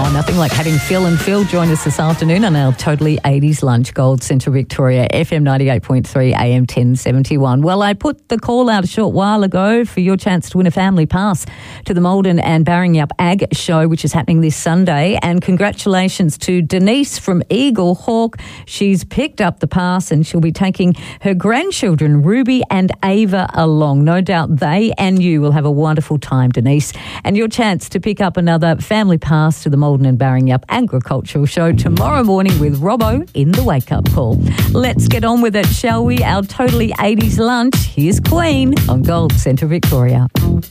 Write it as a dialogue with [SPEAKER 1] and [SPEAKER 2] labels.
[SPEAKER 1] Oh, nothing like having Phil and Phil join us this afternoon on our Totally 80s Lunch, Gold Centre Victoria, FM 98.3, AM 1071. Well, I put the call out a short while ago for your chance to win a family pass to the Maldon and Barringup Ag Show, which is happening this Sunday. And congratulations to Denise from Eagle Hawk. She's picked up the pass and she'll be taking her grandchildren, Ruby and Ava, along. No doubt they and you will have a wonderful time, Denise. And your chance to pick up another family pass to the Maldon and Barringup Agricultural Show tomorrow morning with Robbo in the wake-up call. Let's get on with it, shall we? Our Totally 80s Lunch. Here's Queen on Gold Centre Victoria.